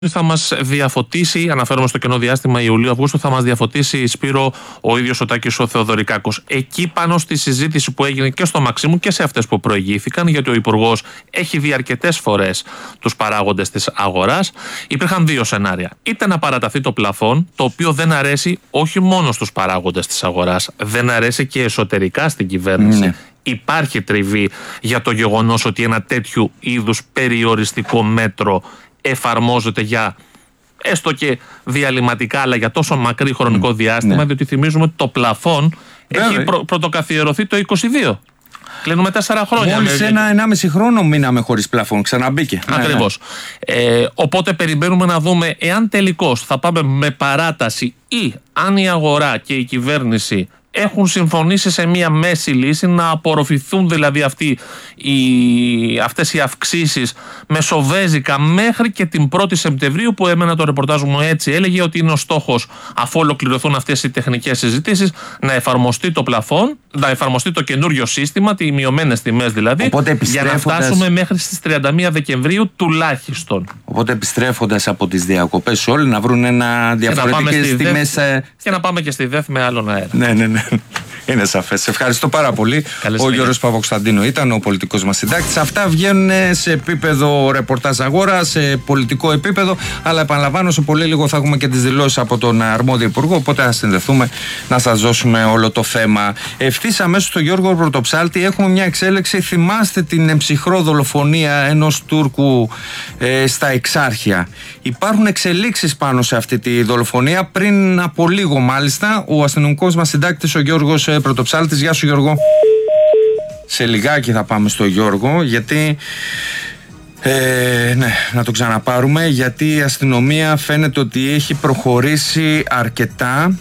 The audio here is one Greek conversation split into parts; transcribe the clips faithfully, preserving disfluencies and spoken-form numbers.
θα μας διαφωτίσει, αναφέρομαι στο κενό διάστημα Ιουλίου-Αυγούστου, θα μας διαφωτίσει, Σπύρο, ο ίδιος ο Τάκης ο Θεοδωρικάκος. Εκεί πάνω στη συζήτηση που έγινε και στο Μαξίμου και σε αυτές που προηγήθηκαν, γιατί ο Υπουργός έχει δει αρκετές φορές τους παράγοντες της αγοράς, υπήρχαν δύο σενάρια. Είτε να παραταθεί το πλαφόν, το οποίο δεν αρέσει όχι μόνο στους παράγοντες της αγοράς, δεν αρέσει και εσωτερικά στην κυβέρνηση. Ναι. Υπάρχει τριβή για το γεγονός ότι ένα τέτοιου είδους περιοριστικό μέτρο εφαρμόζεται για έστω και διαλυματικά, αλλά για τόσο μακρύ χρονικό mm, διάστημα, ναι. Διότι θυμίζουμε ότι το πλαφόν Βέβαια. έχει προ, πρωτοκαθιερωθεί το είκοσι δύο. Κλείνουμε τέσσερα χρόνια. Μόλις με... ένα ενάμιση χρόνο μείναμε χωρίς πλαφόν, ξαναμπήκε. Ακριβώς. Ναι, ναι. Ε, οπότε περιμένουμε να δούμε εάν τελικώς θα πάμε με παράταση ή αν η αγορά και η κυβέρνηση έχουν συμφωνήσει σε μία μέση λύση, να απορροφηθούν δηλαδή αυτοί οι, αυτές οι αυξήσεις μεσοβέζικα μέχρι και την πρώτη Σεπτεμβρίου, που εμένα το ρεπορτάζ μου έτσι έλεγε ότι είναι ο στόχος, αφού ολοκληρωθούν αυτές οι τεχνικές συζητήσεις, να εφαρμοστεί το πλαφόν, να εφαρμοστεί το καινούριο σύστημα, οι μειωμένες τιμές δηλαδή, για να φτάσουμε μέχρι στις τριάντα μία Δεκεμβρίου τουλάχιστον. Οπότε επιστρέφοντας από τις διακοπές όλοι να βρουν ένα διαφορετικές τιμές. Και να πάμε και στη ΔΕΘ με άλλον αέρα. Ναι, ναι, ναι. Είναι σαφές. Σε ευχαριστώ πάρα πολύ. Καλές ο Γιώργος Παπακοσταντίνου ήταν ο πολιτικός μας συντάκτης. Αυτά βγαίνουν σε επίπεδο ρεπορτάζ αγορά, σε πολιτικό επίπεδο. Αλλά επαναλαμβάνω, σε πολύ λίγο θα έχουμε και τις δηλώσεις από τον αρμόδιο υπουργό. Οπότε θα συνδεθούμε να σας δώσουμε όλο το θέμα. Ευθύς αμέσως στο Γιώργο Πρωτοψάλτη έχουμε μια εξέλιξη. Θυμάστε την εμψυχρό δολοφονία ενός Τούρκου ε, στα Εξάρχεια. Υπάρχουν εξελίξεις πάνω σε αυτή τη δολοφονία. Πριν από λίγο, μάλιστα, ο αστυνομικός μας συντάκτης, ο Γιώργος Πρωτοψάλτης. Γεια σου, Γιώργο. Σε λιγάκι θα πάμε στο Γιώργο, γιατί ε, ναι, να το ξαναπάρουμε, γιατί η αστυνομία φαίνεται ότι έχει προχωρήσει αρκετά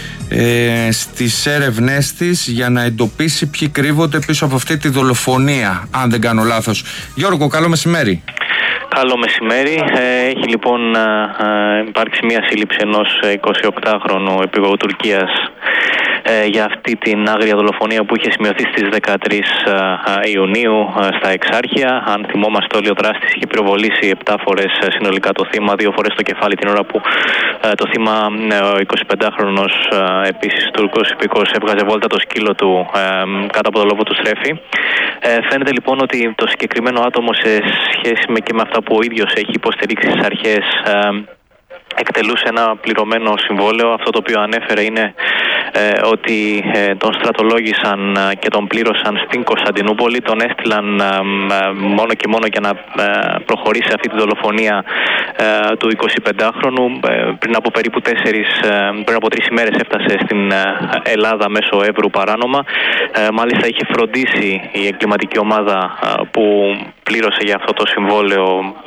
ε, στις έρευνές της για να εντοπίσει ποιοι κρύβονται πίσω από αυτή τη δολοφονία, αν δεν κάνω λάθος. Γιώργο, καλό μεσημέρι. Καλό μεσημέρι. Ε, έχει λοιπόν ε, υπάρξει μια σύλληψη ενός εικοσιοκτάχρονου επίγωου Τουρκίας ε, για αυτή την άγρια δολοφονία που είχε σημειωθεί στις δεκατρείς Ιουνίου ε, στα Εξάρχεια. Αν θυμόμαστε όλοι, ο δράστης είχε πυροβολήσει επτά φορές συνολικά το θύμα, δύο φορές το κεφάλι, την ώρα που ε, το θύμα, ε, ο εικοσιπεντάχρονος ε, επίσης Τούρκος υπηκός, έβγαζε βόλτα το σκύλο του ε, κάτω από το λόβο του στρέφη. Ε, φαίνεται λοιπόν ότι το συγκεκριμένο άτομο, σε σχέση με και με αυτά που ο ίδιος έχει υποστηρίξει στις αρχές, ε, εκτελούσε ένα πληρωμένο συμβόλαιο. Αυτό το οποίο ανέφερε είναι ε, ότι ε, τον στρατολόγησαν ε, και τον πλήρωσαν στην Κωνσταντινούπολη, τον έστειλαν ε, ε, μόνο και μόνο για να ε, προχωρήσει αυτή τη δολοφονία ε, του εικοσιπεντάχρονου. Ε, πριν από περίπου τέσσερις, ε, πριν από τρεις ημέρες έφτασε στην ε, Ελλάδα μέσω Εύρου παράνομα. Ε, μάλιστα είχε φροντίσει η εγκληματική ομάδα ε, που πλήρωσε για αυτό το συμβόλαιο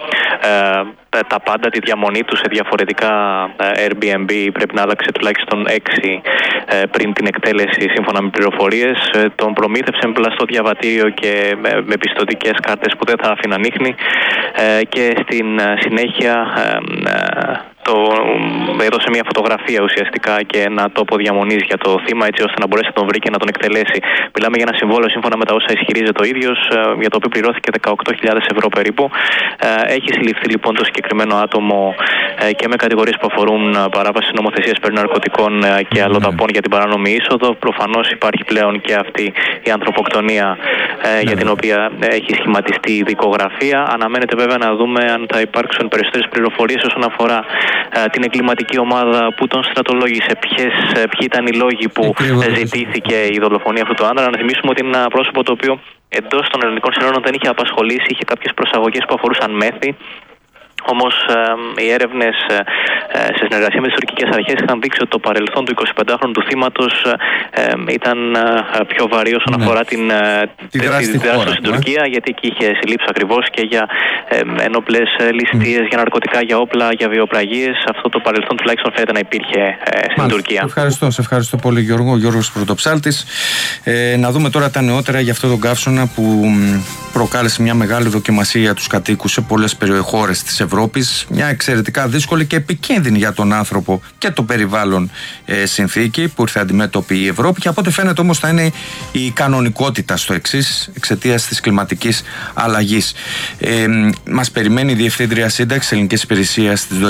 ε, τα πάντα, τη διαμονή του σε διαφορετικά Airbnb, πρέπει να άλλαξε τουλάχιστον έξι ε, πριν την εκτέλεση, σύμφωνα με πληροφορίες. Ε, τον προμήθευσε με πλαστό διαβατήριο και με, με πιστωτικές κάρτες που δεν θα άφηναν ίχνη, ε, και στην συνέχεια ε, ε, το έδωσε μια φωτογραφία ουσιαστικά και ένα τόπο διαμονής για το θύμα, έτσι ώστε να μπορέσει να τον βρει και να τον εκτελέσει. Μιλάμε για ένα συμβόλαιο, σύμφωνα με τα όσα ισχυρίζεται ο ίδιος, για το οποίο πληρώθηκε δεκαοκτώ χιλιάδες ευρώ περίπου. Έχει συλληφθεί λοιπόν το συγκεκριμένο άτομο και με κατηγορίες που αφορούν παράβαση νομοθεσίας περί ναρκωτικών και αλλοδαπών για την παράνομη είσοδο. Προφανώς υπάρχει πλέον και αυτή η ανθρωποκτονία, για την οποία έχει σχηματιστεί η δικογραφία. Αναμένεται βέβαια να δούμε αν θα υπάρξουν περισσότερες πληροφορίες όσον αφορά την εγκληματική ομάδα που τον στρατολόγησε, ποιες, ποιοι ήταν οι λόγοι που ζητήθηκε η δολοφονία αυτού του άντρα. Να θυμίσουμε ότι είναι ένα πρόσωπο το οποίο εντός των ελληνικών συνόρων δεν είχε απασχολήσει, είχε κάποιες προσαγωγές που αφορούσαν μέθη. Όμως ε, οι έρευνες ε, σε συνεργασία με τις τουρκικές αρχές είχαν δείξει ότι το παρελθόν του εικοσιπεντάχρονου του θύματος ε, ήταν ε, πιο βαρύ όσον ναι. αφορά την, ε, τη δράση στην Τουρκία, γιατί εκεί είχε συλλήψει ακριβώς και για ε, ενόπλες ληστείες, mm. για ναρκωτικά, για όπλα, για βιοπραγίες. Αυτό το παρελθόν τουλάχιστον φαίνεται να υπήρχε ε, στην Μάλιστα. Τουρκία. Ευχαριστώ, σε ευχαριστώ πολύ, Γιώργο. Γιώργος Πρωτοψάλτης. Ε, να δούμε τώρα τα νεότερα για αυτό τον καύσωνα που προκάλεσε μια μεγάλη δοκιμασία για τους κατοίκους σε πολλές χώρες της Ευρώπης. Μια εξαιρετικά δύσκολη και επικίνδυνη επικίνδυνη για τον άνθρωπο και το περιβάλλον ε, συνθήκη που ήρθε αντιμέτωπη η Ευρώπη, και από ό,τι φαίνεται όμως θα είναι η κανονικότητα στο εξής, εξαιτίας της κλιματικής αλλαγής. Ε, μας περιμένει η Διευθύντρια Σύνταξης Ελληνικής Υπηρεσίας της